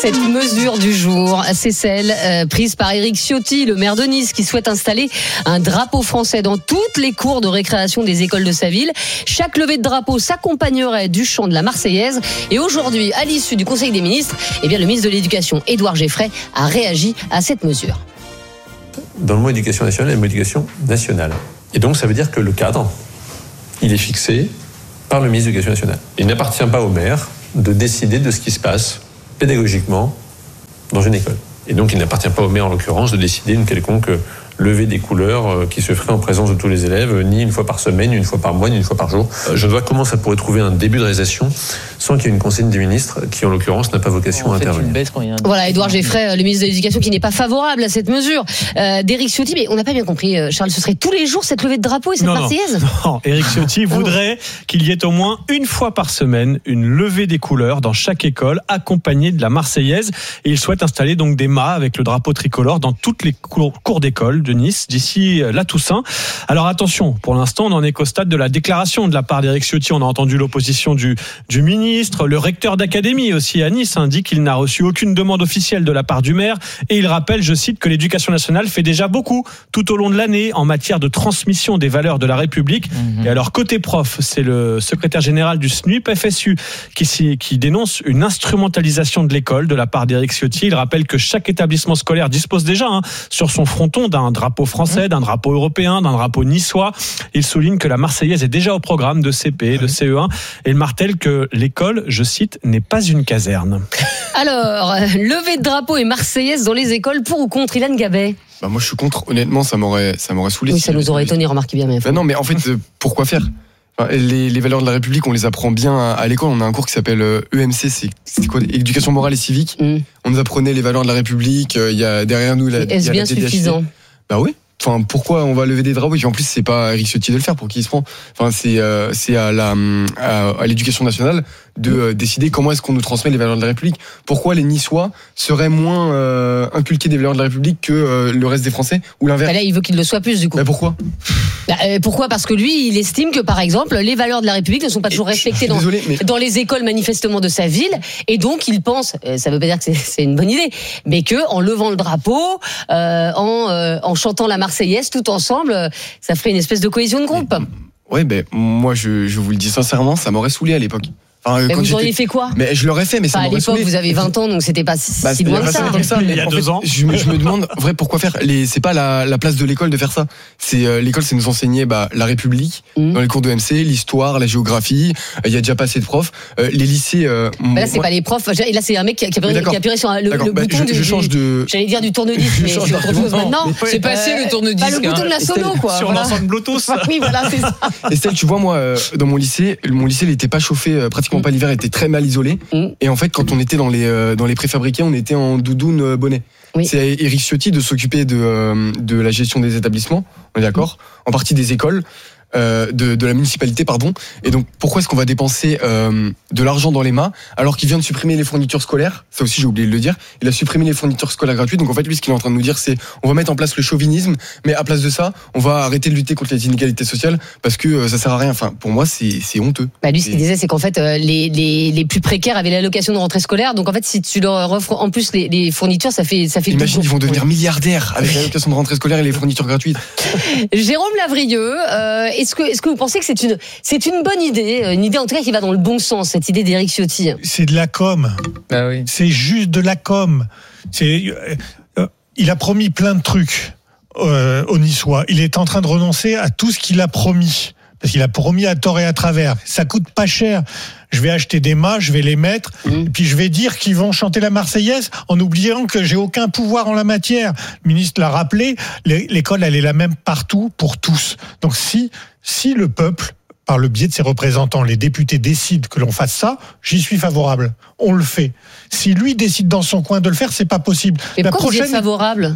Cette mesure du jour, c'est celle euh, prise par Éric Ciotti, le maire de Nice, qui souhaite installer un drapeau français dans toutes les cours de récréation des écoles de sa ville. Chaque levée de drapeau s'accompagnerait du chant de la Marseillaise. Et aujourd'hui, à l'issue du Conseil des ministres, eh bien, le ministre de l'Éducation, Édouard Geffray, a réagi à cette mesure. Dans le mot éducation nationale, il y a le mot éducation nationale. Et donc, ça veut dire que le cadre, il est fixé par le ministre de l'Éducation nationale. Il n'appartient pas au maire de décider de ce qui se passe pédagogiquement dans une école. Et donc, il n'appartient pas au maire, en l'occurrence, de décider une quelconque levée des couleurs qui se ferait en présence de tous les élèves, ni une fois par semaine, ni une fois par mois, ni une fois par jour. Je ne vois comment ça pourrait trouver un début de réalisation sans qu'il y ait une consigne du ministre qui, en l'occurrence, n'a pas vocation à intervenir. Voilà, Édouard Geffray, le ministre de l'Éducation, qui n'est pas favorable à cette mesure euh, d'Éric Ciotti. Mais on n'a pas bien compris, Charles, ce serait tous les jours cette levée de drapeau et cette non, Marseillaise non, non, Éric Ciotti voudrait qu'il y ait au moins une fois par semaine une levée des couleurs dans chaque école, accompagnée de la Marseillaise. Et il souhaite installer donc des mâts avec le drapeau tricolore dans toutes les cours, cours d'école de Nice d'ici la Toussaint. Alors attention, pour l'instant, on n'en est qu'au stade de la déclaration de la part d'Éric Ciotti. On a entendu l'opposition du, du ministre, le recteur d'académie aussi à Nice indique qu'il n'a reçu aucune demande officielle de la part du maire et il rappelle, je cite, que l'éducation nationale fait déjà beaucoup tout au long de l'année en matière de transmission des valeurs de la République. Mmh. Et alors côté prof, c'est le secrétaire général du S N U P F S U qui, qui dénonce une instrumentalisation de l'école de la part d'Éric Ciotti. Il rappelle que chaque établissement scolaire dispose déjà hein, sur son fronton d'un drapeau français, d'un drapeau européen, d'un drapeau niçois. Il souligne que la Marseillaise est déjà au programme de C P, de C E un et il martèle que l'école, je cite, n'est pas une caserne. Alors, levée de drapeau et Marseillaise dans les écoles, pour ou contre, Ilan Gabet? Bah moi je suis contre, honnêtement ça m'aurait, ça m'aurait saoulé. Oui, si ça nous aurait étonné, remarquez bien. Mais bah non mais en fait, euh, pourquoi faire? Les, les valeurs de la République, on les apprend bien à, à l'école. On a un cours qui s'appelle E M C, c'est, c'est quoi? Éducation morale et civique. Mm. On nous apprenait les valeurs de la République. Il y a derrière nous la. Est-ce bien suffisant? Bah oui. Enfin, pourquoi on va lever des drapeaux? Et puis en plus, c'est pas Éric Ciotti de le faire. Pour qui il se prend? Enfin, c'est euh, c'est à la à, à l'éducation nationale de euh, décider comment est-ce qu'on nous transmet les valeurs de la République. Pourquoi les Niçois seraient moins euh, inculqués des valeurs de la République que euh, le reste des Français ou l'inverse? Bah là, il veut qu'il le soit plus du coup. Bah pourquoi? Bah, euh, pourquoi? Parce que lui, il estime que par exemple, les valeurs de la République ne sont pas toujours respectées dans, désolé, mais... dans les écoles manifestement de sa ville, et donc il pense, euh, ça veut pas dire que c'est, c'est une bonne idée, mais que en levant le drapeau, euh, en euh, en chantant la Marseillaise tout ensemble, ça ferait une espèce de cohésion de groupe. Ouais, ben moi je je vous le dis sincèrement, ça m'aurait saoulé à l'époque. Enfin, mais vous auriez fait quoi? Mais je l'aurais fait, mais ça enfin, m'aurait saoulé. À l'époque, vous avez vingt ans, donc c'était pas si, bah, si loin que ça. ça. Il y a deux fait, ans. Je me, je me demande, vrai, pourquoi faire? Les, c'est pas la, la place de l'école de faire ça. C'est euh, l'école, c'est nous enseigner bah, la République mmh. dans les cours de M C, l'histoire, la géographie. Il euh, y a déjà pas assez de profs. Euh, les lycées. Euh, bah là, c'est moi... pas les profs. Là, c'est un mec qui a, qui a, qui a appuyé sur le, le bah, bouton je, du. Je change de. J'allais dire du tourne-disque, mais c'est autre chose maintenant. C'est passé le tourne-disque. Pas le bouton de la sono, quoi. Sur l'ensemble Bluetooth. Oui, voilà, c'est ça. Estelle, tu vois, moi, dans mon lycée, mon lycée, il était pas chauffé, pratiquement pas l'hiver, il était très mal isolé. Et en fait, quand on était dans les euh, dans les préfabriqués, on était en doudoune euh, bonnet. Oui. C'est à Éric Ciotti de s'occuper de euh, de la gestion des établissements, on est d'accord, en partie des écoles. Euh, de, de la municipalité, pardon. Et donc, pourquoi est-ce qu'on va dépenser euh, de l'argent dans les mâts alors qu'il vient de supprimer les fournitures scolaires? Ça aussi, j'ai oublié de le dire. Il a supprimé les fournitures scolaires gratuites. Donc, en fait, lui, ce qu'il est en train de nous dire, c'est on va mettre en place le chauvinisme, mais à place de ça, on va arrêter de lutter contre les inégalités sociales parce que euh, ça sert à rien. Enfin, pour moi, c'est, c'est honteux. Bah, lui, ce qu'il disait, c'est qu'en fait, euh, les, les, les plus précaires avaient l'allocation de rentrée scolaire. Donc, en fait, si tu leur offres en plus les, les fournitures, ça fait, ça fait Imagine, ils vont devenir milliardaires avec l'allocation de rentrée scolaire et les fournitures gratuites. Jérôme Lavrieux, euh, est-ce que, est-ce que vous pensez que c'est une, c'est une bonne idée, une idée en tout cas qui va dans le bon sens, cette idée d'Éric Ciotti? C'est de la com. Ah oui. C'est juste de la com. C'est, euh, il a promis plein de trucs euh, aux Niçois. Il est en train de renoncer à tout ce qu'il a promis. Parce qu'il a promis à tort et à travers. Ça coûte pas cher. Je vais acheter des mâts, je vais les mettre, mmh. et puis je vais dire qu'ils vont chanter la Marseillaise en oubliant que j'ai aucun pouvoir en la matière. Le ministre l'a rappelé, l'école, elle est la même partout pour tous. Donc si, si le peuple, par le biais de ses représentants, les députés décident que l'on fasse ça, j'y suis favorable. On le fait. Si lui décide dans son coin de le faire, c'est pas possible. Mais pourquoi prochaine... vous êtes favorable?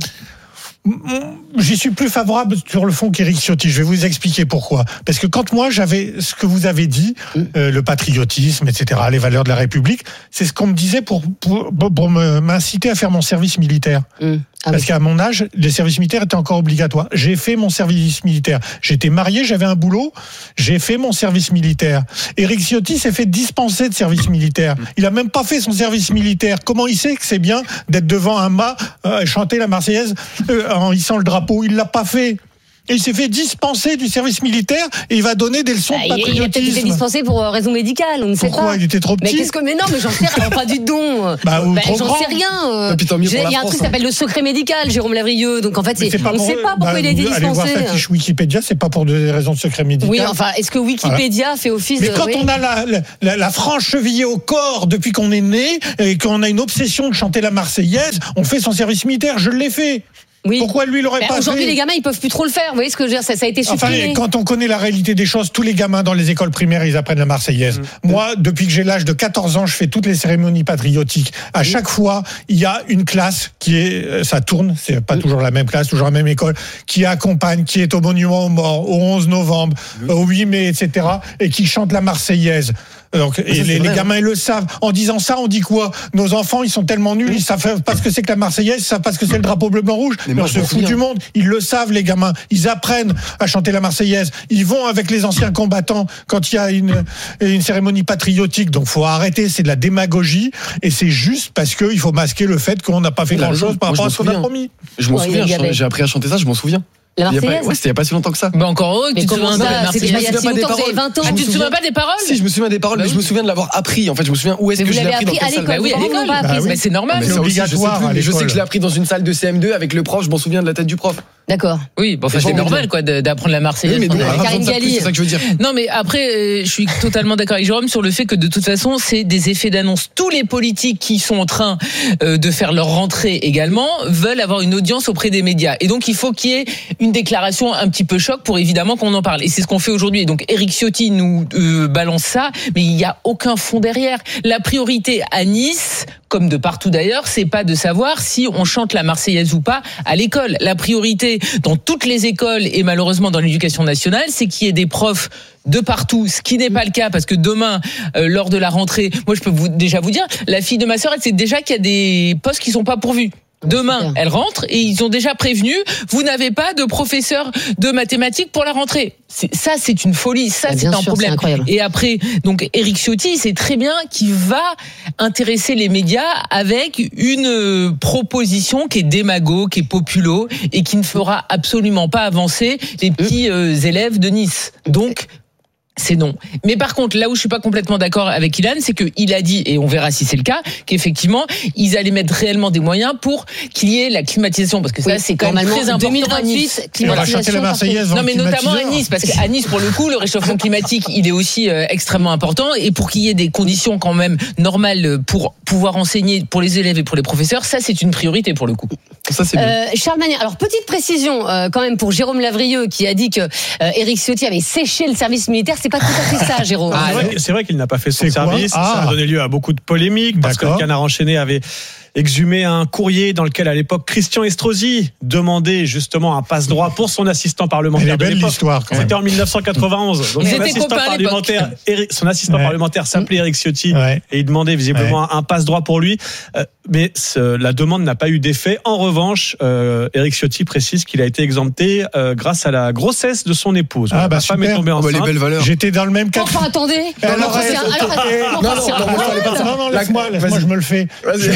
J'y suis plus favorable sur le fond qu'Éric Ciotti. Je vais vous expliquer pourquoi. Parce que quand moi j'avais ce que vous avez dit, mmh. euh, le patriotisme, et cetera, les valeurs de la République, c'est ce qu'on me disait pour pour, pour me, m'inciter à faire mon service militaire. Mmh. Ah Parce oui. qu'à mon âge, les services militaires étaient encore obligatoires. J'ai fait mon service militaire. J'étais marié, j'avais un boulot. J'ai fait mon service militaire. Éric Ciotti s'est fait dispenser de service militaire. Il a même pas fait son service militaire. Comment il sait que c'est bien d'être devant un mât, euh, chanter la Marseillaise euh, en hissant le drapeau? Il l'a pas fait. Et il s'est fait dispenser du service militaire et il va donner des leçons Bah, de il a peut-être été patriotisme. dispensé pour euh, raison médicale, on ne sait pas. Pourquoi? Il était trop Mais petit. qu'est-ce que mais non, mais j'en sais rien, pas du don. Bah, ou Bah, trop j'en grand. sais rien. euh, Et puis tant mieux j'ai- pour la Il y a un France, truc qui hein. s'appelle le secret médical, Jérôme Lavrieux. Donc en fait, Mais c'est, pas on ne pour- sait pas pourquoi bah, il a été vous allez voir dispensé. sa fiche Wikipédia, c'est pas pour des raisons de secret médical. Oui, enfin, est-ce que Wikipédia fait office Mais de. quand oui. on a la, la, la frange chevillée au corps depuis qu'on est né et qu'on a une obsession de chanter la Marseillaise, on fait son service militaire. Je l'ai fait. Oui. Pourquoi lui, il l'aurait Bah, pas aujourd'hui, fait? les gamins, ils peuvent plus trop le faire. Vous voyez ce que je veux dire? Ça, ça a été Enfin, supprimé. quand on connaît la réalité des choses, tous les gamins dans les écoles primaires, ils apprennent la Marseillaise. Mmh. Moi, depuis que j'ai l'âge de quatorze ans, je fais toutes les cérémonies patriotiques. À chaque fois, il y a une classe qui est, ça tourne, c'est pas toujours la même classe, toujours la même école, qui accompagne, qui est au Monument aux Morts, au onze novembre, au huit mai, et cetera, et qui chante la Marseillaise. Donc, et ça, les, c'est vrai, les gamins, ils le savent. En disant ça, on dit quoi? Nos enfants, ils sont tellement nuls, ils savent pas ce que c'est que la Marseillaise, ils savent pas ce que c'est le drapeau bleu, blanc, rouge. Mais Mais moi, on je se m'en fout souviens. du monde. Ils le savent, les gamins. Ils apprennent à chanter la Marseillaise. Ils vont avec les anciens combattants quand il y a une, une cérémonie patriotique. Donc, faut arrêter. C'est de la démagogie. Et c'est juste parce qu'il faut masquer le fait qu'on n'a pas fait Il a grand chose raison. par Moi, je rapport à m'en ce qu'on a souviens. promis. Je m'en Ouais, souviens, il y avait- j'ai appris à chanter ça, je m'en souviens. La Il y a pas- Marseillaise? Ouais, c'était il y a pas si longtemps que ça. Bah encore heureux que Mais tu te comment souviens de ça? la C'était il y Marseillaise. a me si souviens pas des longtemps, vous avez paroles. vingt ans. Ah, tu te me souviens souviens- pas des paroles? Si, je me souviens des paroles, Bah mais oui. je me souviens de l'avoir appris. En fait, je me souviens où est-ce Mais que vous je l'ai l'avez appris, dans appris à quelle salle. l'école. Bah oui, à Vos parents l'école. l'ont pas Bah appris. oui. Mais c'est normal. Mais C'est ça aussi, je sais obligatoire plus, à mais je sais l'école. que je l'ai appris dans une salle de C M deux avec le prof, je m'en souviens de la tête du prof. D'accord. Oui, bon, enfin, Mais c'est bon, normal mais- quoi de- d'apprendre la Marseillaise. Oui, mais quand bon, on est- raconte Karine ça plus, Galli. c'est ça que je veux dire. Non, mais après, euh, je suis totalement d'accord avec Jérôme sur le fait que de toute façon, c'est des effets d'annonce. Tous les politiques qui sont en train euh, de faire leur rentrée également veulent avoir une audience auprès des médias. Et donc, il faut qu'il y ait une déclaration un petit peu choc pour évidemment qu'on en parle. Et c'est ce qu'on fait aujourd'hui. Et donc, Éric Ciotti nous euh, balance ça, mais il n'y a aucun fond derrière. La priorité à Nice, comme de partout d'ailleurs, c'est pas de savoir si on chante la Marseillaise ou pas à l'école. La priorité dans toutes les écoles et malheureusement dans l'éducation nationale, c'est qu'il y ait des profs de partout, ce qui n'est pas le cas parce que demain, euh, lors de la rentrée, moi je peux vous, déjà vous dire, la fille de ma sœur, elle sait déjà qu'il y a des postes qui sont pas pourvus. Demain, Super. elle rentre et ils ont déjà prévenu, vous n'avez pas de professeur de mathématiques pour la rentrée. C'est, ça, c'est une folie. Ça, Bah, c'est bien un sûr, problème. c'est incroyable. Et après, donc, Éric Ciotti, il sait très bien qu'il va intéresser les médias avec une euh, proposition qui est démago, qui est populo et qui ne fera absolument pas avancer les petits euh, élèves de Nice. Donc, c'est non. Mais par contre, là où je suis pas complètement d'accord avec Ilan, c'est qu'il a dit, et on verra si c'est le cas, qu'effectivement, ils allaient mettre réellement des moyens pour qu'il y ait la climatisation, parce que ça, Oui, c'est quand même normalement, très important deux mille à Nice. vingt-huit, On va chanter la Marseillaise. Non, mais dans le notamment à climatiseur. Nice, parce qu'à Nice, pour le coup, le réchauffement climatique, il est aussi euh, extrêmement important, et pour qu'il y ait des conditions quand même normales pour pouvoir enseigner pour les élèves et pour les professeurs, ça, c'est une priorité pour le coup. Ça, c'est bien. Euh, Charles Magnin, alors petite précision euh, quand même pour Jérôme Lavrieux qui a dit que euh, Éric Ciotti avait séché le service militaire, c'est pas tout à fait ça, Jérôme. C'est vrai, c'est vrai qu'il n'a pas fait son C'est quoi service. Ah. Ça a donné lieu à beaucoup de polémiques parce que D'accord. le Canard enchaîné avait exhumé un courrier dans lequel à l'époque Christian Estrosi demandait justement un passe-droit pour son assistant parlementaire. Elle est de belle l'époque. l'histoire, quand même. C'était en dix-neuf cent quatre-vingt-onze. Donc Ils son étaient assistant copains à l'époque. parlementaire, Éric- son assistant Ouais. parlementaire s'appelait Éric Ciotti Ouais. et il demandait visiblement un, un passe-droit pour lui. Euh, mais ce- la demande n'a pas eu d'effet. En revanche, euh, Éric Ciotti précise qu'il a été exempté euh, grâce à la grossesse de son épouse. Ah, bah, Sa femme est super. tombée Oh, bah, les enceinte. belles valeurs. J'étais dans le même cas. Enfin, attendez. Alors, Alors, ouais, c'est un- alors, attends, non, enfin, non, c'est un- non, moi, je parlais pas de ça. Non, non, La- laisse-moi, laisse-moi, vas-y. je me le fais. Vas-y.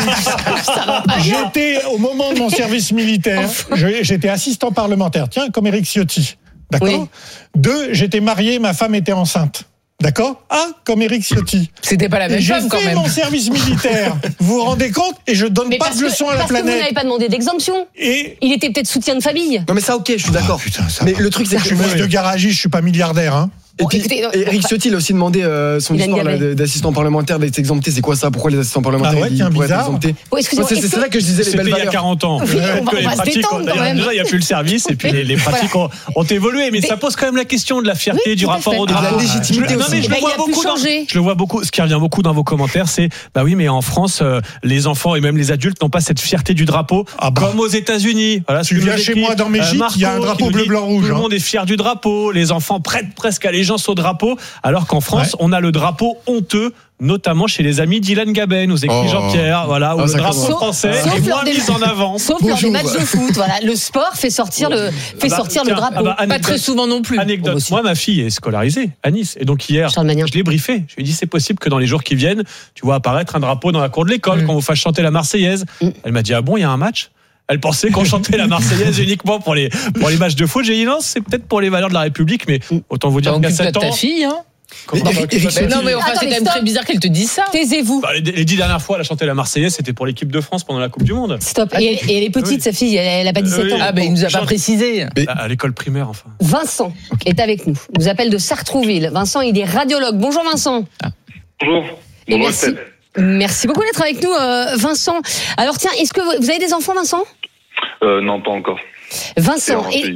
J'étais, au moment de mon service militaire, je- j'étais assistant parlementaire, tiens, comme Éric Ciotti. D'accord Oui. Deux, j'étais marié, ma femme était enceinte. D'accord Ah, comme Éric Ciotti. C'était pas la même J'ai femme quand fait même. mon service militaire. Vous vous rendez compte? Et je donne Mais pas parce de que, leçons à la parce que vous planète. n'avez pas demandé d'exemption. Et Il était peut-être soutien de famille. Non, mais ça, ok, je suis d'accord. Ah, putain, ça Mais va. le truc, c'est je que suis fils de garagiste, je suis pas milliardaire, hein. Et Bon, puis, écoutez, non, et Éric bon, Ciotti, il a aussi demandé euh, son Il a histoire une là, gamelle. de- d'assistant parlementaire d'être exempté. C'est quoi ça? Pourquoi les assistants parlementaires Ah ouais, ils tiens, pourraient être bizarre. exemptés? Oh, excusez-moi, Moi, c'est est-ce c'est que- là que je disais les C'était belles il y a valeurs. quarante ans. Oui, Peut-être on va- que on les va se pratiques détendre, ont- quand d'ailleurs, même. déjà, il n'y a plus le service et puis les, les pratiques ont, ont évolué. Mais ça pose quand même la question de la fierté Oui, du tout à rapport fait. au Et de la drapeau. légitimité Je le- non, aussi. mais je Bah, le il vois a pu beaucoup. dans- changer. Je le vois beaucoup. Ce qui revient beaucoup dans vos commentaires, c'est bah oui, mais en France, euh, les enfants et même les adultes n'ont pas cette fierté du drapeau Ah bah. comme aux États-Unis. Voilà, ce Tu que viens nous chez écrit, moi dans mes euh, gîtes, il y a un Marco, drapeau qui nous bleu, dit, blanc, rouge, Tout le hein. monde est fier du drapeau. Les enfants prêtent presque à les allégeance au drapeau, alors qu'en France, ouais. on a le drapeau honteux, notamment chez les amis d'Ilan Gabet, nous écrit oh. Jean-Pierre, voilà, où oh, le drapeau commence. français sauf, est moins mis en avant. Sauf lors des matchs de foot, voilà, le sport fait sortir le, fait bah, sortir tiens, le drapeau. Bah, pas très souvent non plus. Anecdote, moi ma fille est scolarisée à Nice, et donc hier, je l'ai briefé, je lui ai dit c'est possible que dans les jours qui viennent, tu vois apparaître un drapeau dans la cour de l'école, mmh. qu'on vous fasse chanter la Marseillaise. Mmh. Elle m'a dit ah bon, il y a un match? Elle pensait qu'on chantait la Marseillaise uniquement pour les, pour les matchs de foot. J'ai dit non, c'est peut-être pour les valeurs de la République, mais autant vous dire qu'à sept ans. Ta fille, hein? Mais, mais, mais non mais enfin, attends, c'est quand même stop. Très bizarre qu'elle te dise ça. Taisez-vous. Bah, les, les dix dernières fois, elle a chanté la Marseillaise, c'était pour l'équipe de France pendant la Coupe du Monde. Stop. Et, et elle est petite, oui. sa fille, elle, elle a pas dix-sept oui. ans. Ah ben bah, il nous a pas précisé. Mais... À l'école primaire, enfin. Vincent okay. est avec nous. Il nous appelle de Sartrouville. Vincent, il est radiologue. Bonjour Vincent. Ah. Bonjour. Et Bonjour merci. Merci beaucoup d'être avec nous, euh, Vincent. Alors tiens, est-ce que vous, vous avez des enfants, Vincent? euh, Non, pas encore. Vincent. Et...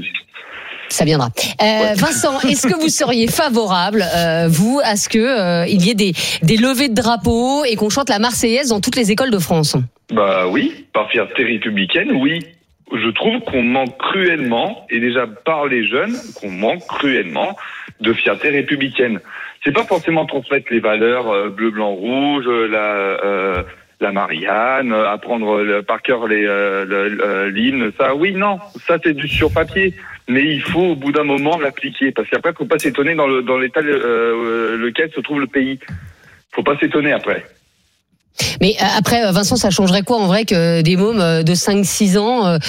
Ça viendra. Euh, ouais. Vincent, est-ce que vous seriez favorable, euh, vous, à ce que euh, il y ait des, des levées de drapeaux et qu'on chante la Marseillaise dans toutes les écoles de France? Bah oui, par fierté républicaine, oui. Je trouve qu'on manque cruellement, et déjà par les jeunes, qu'on manque cruellement de fierté républicaine. C'est pas forcément transmettre les valeurs euh, bleu, blanc, rouge, la... Euh, la Marianne, apprendre le, par cœur les euh, le, euh, l'hymne, ça, oui, non, ça c'est du sur papier, mais il faut au bout d'un moment l'appliquer, parce qu'après faut pas s'étonner dans le dans l'état euh, lequel se trouve le pays. Faut pas s'étonner après. Mais après, Vincent, ça changerait quoi en vrai que des mômes de cinq six ans euh,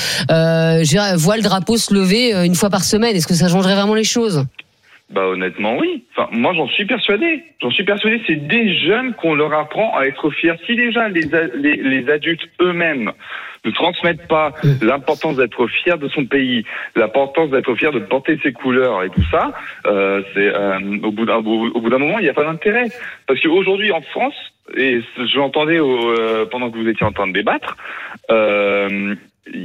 euh, voient le drapeau se lever une fois par semaine? Est-ce que ça changerait vraiment les choses? Bah honnêtement oui. Enfin moi j'en suis persuadé. J'en suis persuadé. C'est des jeunes qu'on leur apprend à être fiers. Si déjà les les, les adultes eux-mêmes ne transmettent pas l'importance d'être fier de son pays, l'importance d'être fier de porter ses couleurs et tout ça, euh, c'est euh, au bout d'un au, au bout d'un moment il n'y a pas d'intérêt. Parce qu'aujourd'hui en France, et je l'entendais au, euh, pendant que vous étiez en train de débattre. Euh,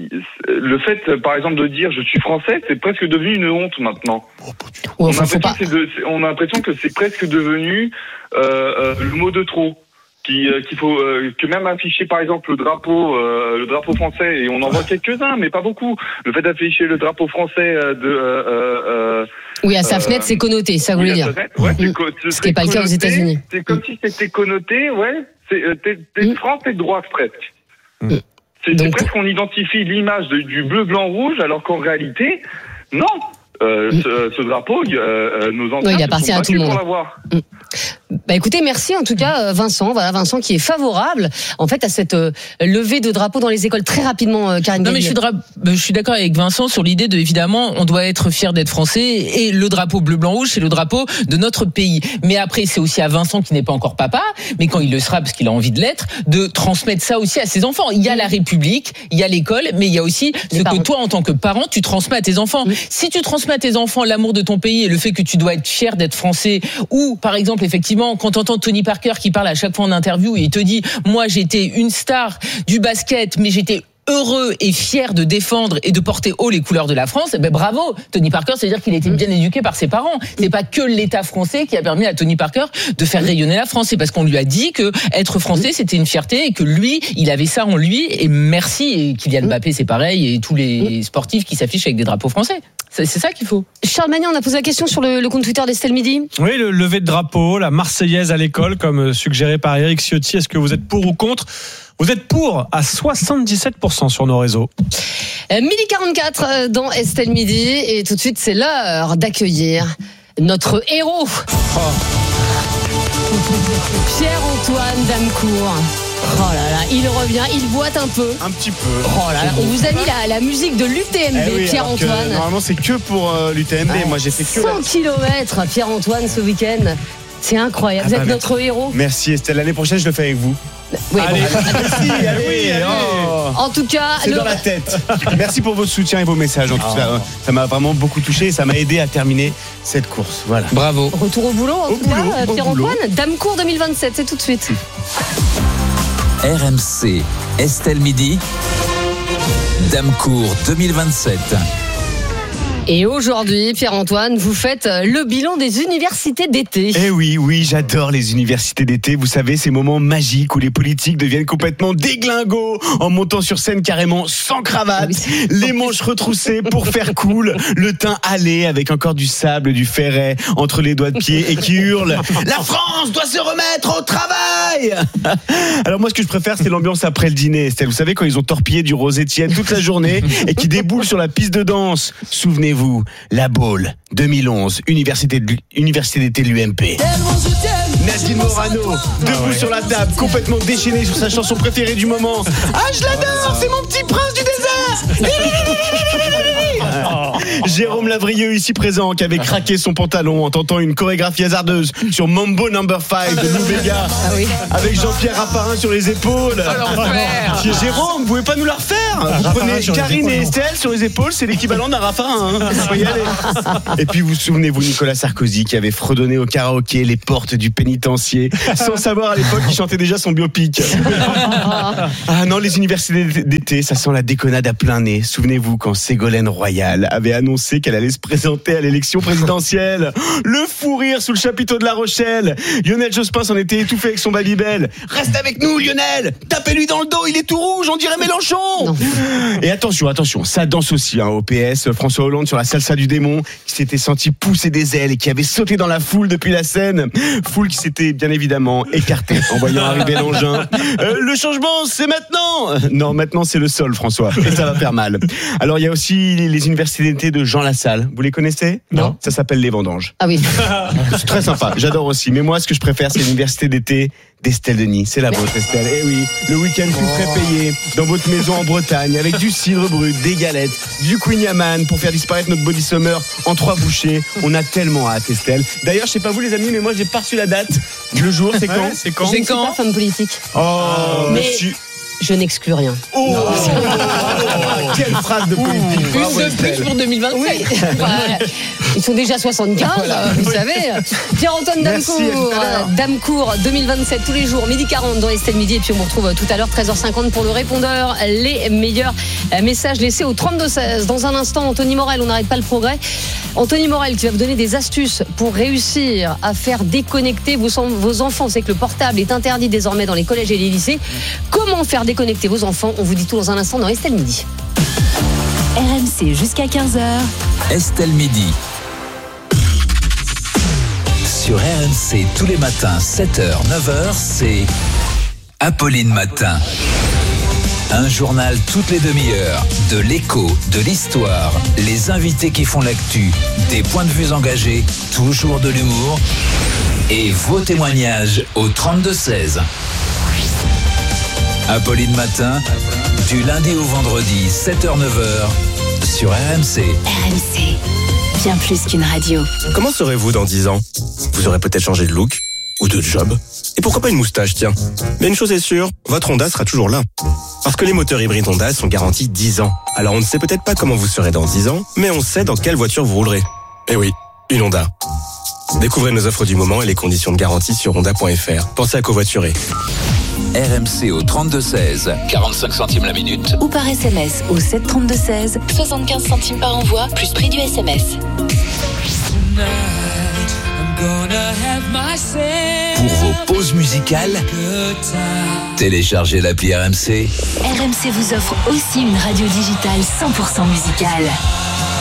Le fait, par exemple, de dire je suis français, c'est presque devenu une honte maintenant. On a l'impression que c'est, de, c'est on a l'impression que c'est presque devenu euh, euh, le mot de trop. Qui, euh, qu'il faut euh, que même afficher par exemple le drapeau, euh, le drapeau français, et on en voit quelques-uns, mais pas beaucoup. Le fait d'afficher le drapeau français euh, de euh, euh, oui à sa euh, fenêtre, c'est connoté, ça vous oui, voulez dire. Ouais, c'est co- Ce qui n'est pas le cas aux États-Unis. C'est comme si c'était connoté, ouais. C'est, t'es, t'es de France, t'es de droite presque. Mm. C'est, c'est presque qu'on identifie l'image de, du bleu, blanc, rouge, alors qu'en réalité, non. Euh, ce, ce drapeau, euh, nos anciens, oui, il appartient à tout le monde. Pour l'avoir. Mm. Bah écoutez, merci en tout cas Vincent, voilà Vincent qui est favorable en fait à cette euh, levée de drapeau dans les écoles très rapidement. Euh, Karine non mais je suis, dra- je suis d'accord avec Vincent sur l'idée de évidemment on doit être fier d'être français et le drapeau bleu blanc rouge c'est le drapeau de notre pays. Mais après c'est aussi à Vincent qui n'est pas encore papa, mais quand il le sera parce qu'il a envie de l'être, de transmettre ça aussi à ses enfants. Il y a la République, il y a l'école, mais il y a aussi les ce parents. Que toi en tant que parent tu transmets à tes enfants. Oui. Si tu transmets à tes enfants l'amour de ton pays et le fait que tu dois être fier d'être français, ou par exemple effectivement quand on entend Tony Parker qui parle à chaque fois en interview et il te dit moi j'étais une star du basket mais j'étais heureux et fier de défendre et de porter haut les couleurs de la France, ben bravo Tony Parker, c'est-à-dire qu'il a été bien éduqué par ses parents. C'est pas que l'État français qui a permis à Tony Parker de faire rayonner la France, c'est parce qu'on lui a dit que être français c'était une fierté et que lui, il avait ça en lui et merci et Kylian Mbappé c'est pareil et tous les sportifs qui s'affichent avec des drapeaux français. C'est, c'est ça qu'il faut. Charles Magnan, on a posé la question sur le, le compte Twitter d'Estelle Midi. Oui, le lever de drapeau, la Marseillaise à l'école, comme suggéré par Eric Ciotti. Est-ce que vous êtes pour ou contre? Vous êtes pour à soixante-dix-sept pour cent sur nos réseaux. Euh, midi quarante-quatre dans Estelle Midi. Et tout de suite, c'est l'heure d'accueillir notre héros. Oh. Pierre-Antoine Damecourt. Oh là là, il revient, il boite un peu. Un petit peu. Oh là là, on vous a mis la, la musique de l'U T M B, eh oui, Pierre-Antoine. Normalement, c'est que pour euh, l'U T M B. Ah, moi, j'ai fait que cent kilomètres, Pierre-Antoine, ce week-end. C'est incroyable. Ah, vous bah, êtes notre héros. Merci Estelle. L'année prochaine, je le fais avec vous. Oui, allez, bon. Merci, allez, allez, allez. Oh. En tout cas, c'est le... dans la tête. Merci pour votre soutien et vos messages. En tout cas, oh. ça m'a vraiment beaucoup touché et ça m'a aidé à terminer cette course. Voilà. Bravo. Retour au boulot, en au tout boulot, cas, Pierre-Antoine. Damecourt deux mille vingt-sept, c'est tout de suite. R M C, Estelle Midi, Damecourt deux mille vingt-sept. Et aujourd'hui, Pierre-Antoine, vous faites le bilan des universités d'été. Eh oui, oui, j'adore les universités d'été. Vous savez, ces moments magiques où les politiques deviennent complètement déglingos en montant sur scène carrément sans cravate, oui, les manches retroussées pour faire cool, le teint hâlé avec encore du sable, du ferret entre les doigts de pied et qui hurle « La France doit se remettre au travail !» Alors moi, ce que je préfère, c'est l'ambiance après le dîner, Estelle. Vous savez, quand ils ont torpillé du Rose Etienne toute la journée et qui déboulent sur la piste de danse. Souvenez-vous, la Baule, deux mille onze, Université, de, Université d'été de l'U M P. Nadine Morano, debout sur la table, complètement déchaînée sur sa chanson préférée du moment. Ah, je l'adore, c'est mon petit prince du désert. Jérôme Lavrieux, ici présent, qui avait craqué son pantalon en tentant une chorégraphie hasardeuse sur Mambo Number five de Lou Bega, ah oui, avec Jean-Pierre Raffarin sur les épaules. Oh, Jérôme, vous pouvez pas nous la refaire? Vous prenez Karine et Estelle sur les épaules, c'est l'équivalent d'un Raffarin. Hein. Faut y aller. Et puis vous souvenez-vous Nicolas Sarkozy qui avait fredonné au karaoké les portes du pénitencier, sans savoir à l'époque qu'il chantait déjà son biopic. Ah non, les universités d'été, ça sent la déconnade à plein nez. Souvenez-vous quand Ségolène Royal avait annoncé qu'elle allait se présenter à l'élection présidentielle. Le fou rire sous le chapiteau de La Rochelle. Lionel Jospin s'en était étouffé avec son Babybel. Reste avec nous, Lionel. Tapez-lui dans le dos, il est tout rouge, on dirait Mélenchon. Non. Et attention, attention, ça danse aussi hein, au P S. François Hollande sur la salsa du démon, qui s'était senti pousser des ailes et qui avait sauté dans la foule depuis la scène. Foule qui s'était bien évidemment écartée en voyant arriver l'engin. Euh, le changement, c'est maintenant. Non, maintenant c'est le sol, François, et ça va faire mal. Alors il y a aussi les universités d'été de Jean Lassalle. Vous les connaissez? Non. Ça s'appelle les Vendanges. Ah oui. C'est très sympa. J'adore aussi. Mais moi, ce que je préfère, c'est l'université d'été d'Estelle Denis. C'est la vôtre, Estelle. Eh oui, le week-end tout frais payé dans votre maison en Bretagne avec du cidre brut, des galettes, du Queen Yaman pour faire disparaître notre body summer en trois bouchées. On a tellement hâte, Estelle. D'ailleurs, je sais pas vous les amis, mais moi j'ai pas reçu la date. Le jour, c'est quand? Ouais, C'est quand? C'est quand? Femme politique. Oh, mais monsieur. Je n'exclus rien. Oh, quelle phrase de politique. Une de plus pour deux mille vingt-cinq. Oui. Ouais. Ils sont déjà soixante-quinze, voilà. Vous savez. Pierre-Antoine Damecourt, Damecourt deux mille vingt-sept tous les jours, midi quarante dans Estelle Midi. Et puis on vous retrouve tout à l'heure, treize heures cinquante pour le répondeur. Les meilleurs messages laissés au trente-deux seize. Dans un instant, Anthony Morel, on n'arrête pas le progrès. Anthony Morel qui va vous donner des astuces pour réussir à faire déconnecter vos, vos enfants. C'est que le portable est interdit désormais dans les collèges et les lycées. Comment faire déconnecter vos enfants? On vous dit tout dans un instant dans Estelle Midi. R M C jusqu'à quinze heures. Estelle Midi. Sur R M C tous les matins, sept heures, neuf heures, c'est Apolline Matin. Un journal toutes les demi-heures, de l'écho, de l'histoire, les invités qui font l'actu, des points de vue engagés, toujours de l'humour et vos témoignages au trente-deux seize. Apolline Matin, du lundi au vendredi, sept heures neuf heures, sur R M C. R M C, bien plus qu'une radio. Comment serez-vous dans dix ans? Vous aurez peut-être changé de look ou de job. Et pourquoi pas une moustache, tiens. Mais une chose est sûre, votre Honda sera toujours là. Parce que les moteurs hybrides Honda sont garantis dix ans. Alors on ne sait peut-être pas comment vous serez dans dix ans, mais on sait dans quelle voiture vous roulerez. Eh oui, une Honda. Découvrez nos offres du moment et les conditions de garantie sur honda point f r. Pensez à covoiturer. R M C au trente-deux seize, quarante-cinq centimes la minute. Ou par S M S au sept trente-deux seize, soixante-quinze centimes par envoi, plus prix du S M S. Pour vos pauses musicales, téléchargez l'appli R M C. R M C vous offre aussi une radio digitale cent pour cent musicale.